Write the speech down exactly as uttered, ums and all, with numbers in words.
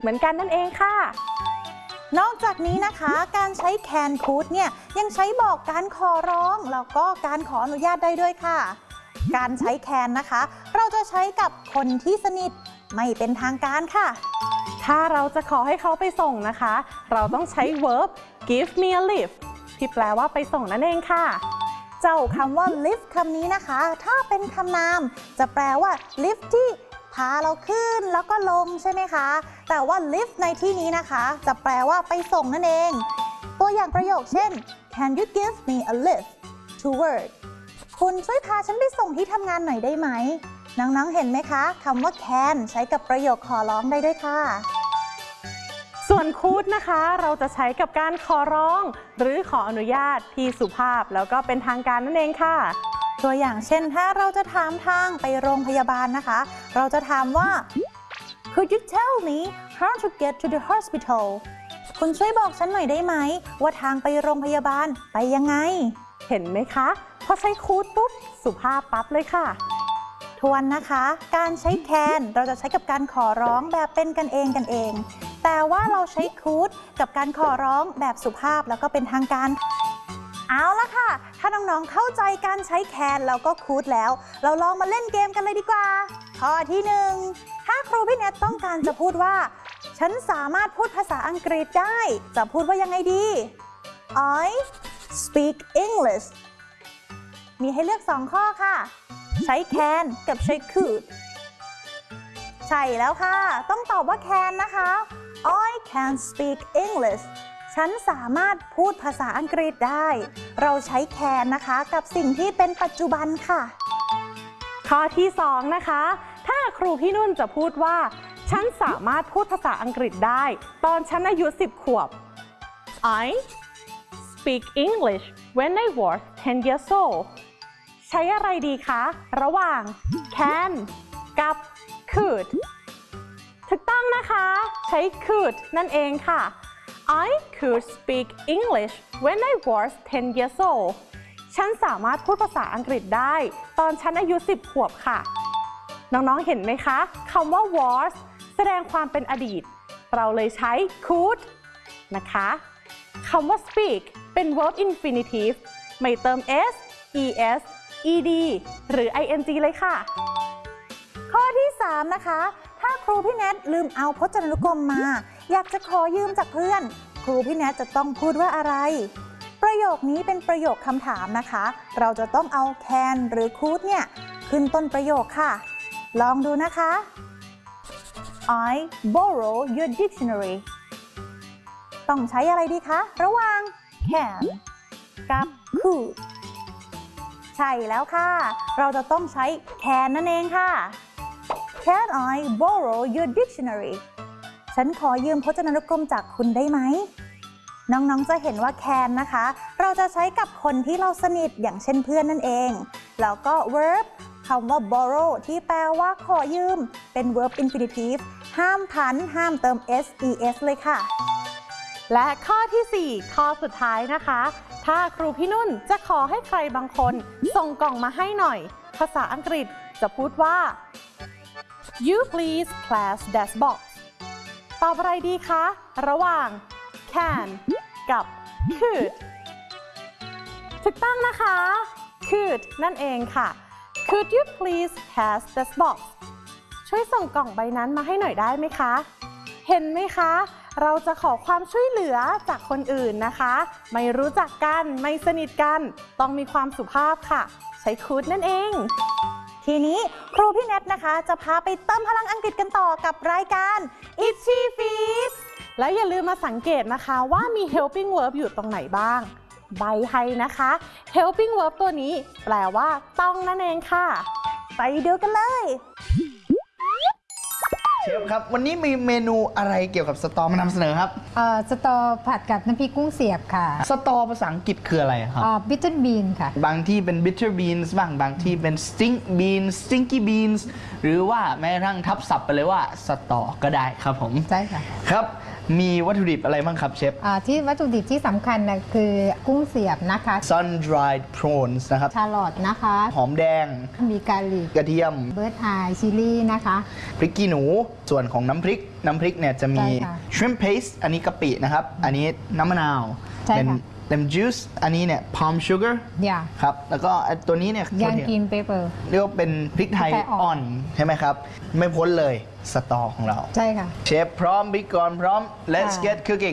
เหมือนกันนั่นเองค่ะนอกจากนี้นะคะการใช้ can could เนี่ยยังใช้บอกการขอร้องแล้วก็การขออนุญาตได้ด้วยค่ะการใช้ can นะคะเราจะใช้กับคนที่สนิทไม่เป็นทางการค่ะถ้าเราจะขอให้เขาไปส่งนะคะเราต้องใช้ verb give me a lift ที่แปลว่าไปส่งนั่นเองค่ะเจ้าคำว่า lift คำนี้นะคะถ้าเป็นคำนามจะแปลว่า lift ที่พาเราขึ้นแล้วก็ลงใช่ไหมคะแต่ว่า lift ในที่นี้นะคะจะแปลว่าไปส่งนั่นเองตัวอย่างประโยคเช่น Can you give me a lift to work คุณช่วยพาฉันไปส่งที่ทำงานหน่อยได้ไหมน้องๆเห็นไหมคะคำว่า can ใช้กับประโยคขอร้องได้ด้วยค่ะส่วน could นะคะเราจะใช้กับการขอร้องหรือขออนุญาตที่สุภาพแล้วก็เป็นทางการนั่นเองค่ะตัวอย่างเช่นถ้าเราจะถามทางไปโรงพยาบาลนะคะเราจะถามว่า Could you tell me how to get to the hospital คุณช่วยบอกฉันหน่อยได้ไหมว่าทางไปโรงพยาบาลไปยังไงเห็นไหมคะพอใช้ could ปุ๊บสุภาพปั๊บเลยค่ะทวนนะคะการใช้ can เราจะใช้กับการขอร้องแบบเป็นกันเองกันเองแต่ว่าเราใช้ could กับการขอร้องแบบสุภาพแล้วก็เป็นทางการเอาละค่ะถ้าน้องๆเข้าใจการใช้ can แล้วก็ could แล้วเราลองมาเล่นเกมกันเลยดีกว่าข้อที่หนึ่งถ้าครูพี่เนทต้องการจะพูดว่าฉันสามารถพูดภาษาอังกฤษได้จะพูดว่ายังไงดี I speak English มีให้เลือกสองข้อค่ะใช้ can กับใช้ could ใช่แล้วค่ะต้องตอบว่า can นะคะ I can speak English ฉันสามารถพูดภาษาอังกฤษได้เราใช้ can นะคะกับสิ่งที่เป็นปัจจุบันค่ะข้อที่สองนะคะถ้าครูพี่นุ่นจะพูดว่าฉันสามารถพูดภาษาอังกฤษได้ตอนฉันอายุสิบขวบ I speak English when I was ten years old ใช้อะไรดีคะระหว่าง can กับ could ถูกต้องนะคะใช้ could นั่นเองค่ะ I could speak English when I was ten years old ฉันสามารถพูดภาษาอังกฤษได้ตอนฉันอายุสิบขวบค่ะน้องๆเห็นไหมคะคำว่า was แสดงความเป็นอดีตเราเลยใช้ could นะคะคำว่า speak เป็น verb infinitive ไม่เติม s es ed หรือ ing เลยค่ะข้อที่สามนะคะถ้าครูพี่เนทลืมเอาพจนานุกรมมาอยากจะขอยืมจากเพื่อนครูพี่เนทจะต้องพูดว่าอะไรประโยคนี้เป็นประโยคคำถามนะคะเราจะต้องเอา can หรือ could เนี่ยขึ้นต้นประโยคค่ะลองดูนะคะ I borrow your dictionary ต้องใช้อะไรดีคะระหว่าง can กับ could ใช่แล้วค่ะเราจะต้องใช้ can นั่นเองค่ะ Can I borrow your dictionary ฉันขอยืมพจนานุกรมจากคุณได้ไหมน้องๆจะเห็นว่า can นะคะเราจะใช้กับคนที่เราสนิทอย่างเช่นเพื่อนนั่นเองแล้วก็ verb คำว่า borrow ที่แปลว่าขอยืมเป็น verb infinitive ห้ามพันห้ามเติม ses เลยค่ะและข้อที่สี่ข้อสุดท้ายนะคะถ้าครูพี่นุ่นจะขอให้ใครบางคนส่งกล่องมาให้หน่อยภาษาอังกฤษจะพูดว่า You please class that box ตอบอะไรดีคะระหว่าง can กับ could ถูกต้องนะคะ could นั่นเองค่ะ Could you please pass that box ช่วยส่งกล่องใบนั้นมาให้หน่อยได้ไหมคะเห็นไหมคะเราจะขอความช่วยเหลือจากคนอื่นนะคะไม่รู้จักกันไม่สนิทกันต้องมีความสุภาพค่ะใช้ could นั่นเองทีนี้ครูพี่เนทนะคะจะพาไปเติมพลังอังกฤษกันต่อกับรายการ Itchy Feet แล้วอย่าลืมมาสังเกตนะคะว่ามี helping verb อยู่ตรงไหนบ้างใบให้นะคะ helping verb ตัวนี้แปลว่าต้องนั่นเองค่ะไปดูกันเลยเชฟครับวันนี้มีเมนูอะไรเกี่ยวกับสตอมานำเสนอครับเอ่อสตอผัดกับน้ำพริกกุ้งเสียบค่ะสตอภาษาอังกฤษคืออะไรครับอ่า bitter bean ค่ะบางที่เป็น bitter beans บ้างบางที่เป็น stink beans stinky beans หรือว่าแม้กระทั่งทับศัพท์ไปเลยว่าสตอก็ได้ครับผมใช่ค่ะครับมีวัตถุดิบอะไรบ้างครับเชฟอ่าที่วัตถุดิบที่สำคัญนะคือกุ้งเสียบนะคะ sun dried prawns นะครับชาลอตนะคะหอมแดงมีกาลิกกระเทียมเบิร์ดไอชิลลี่นะคะพริกขี้หนูส่วนของน้ำพริก น้ำพริกเนี่ยจะมีใช่ค่ะ shrimp paste อันนี้กะปินะครับ อันนี้น้ำมะนาวใช่เป็นค่ะ lemon juice อันนี้เนี่ย palm sugar อย่าครับ แล้วก็ไอ้ตัวนี้เนี่ยยังกินเปเปอร์เรียกว่าเป็นพริกไทยพริกไทยอ่อนอ่อนใช่ไหมครับ ไม่พ้นเลยสตอของเราใช่ค่ะเชฟพร้อมบิ๊กกรพร้อม let's ค่ะ get cooking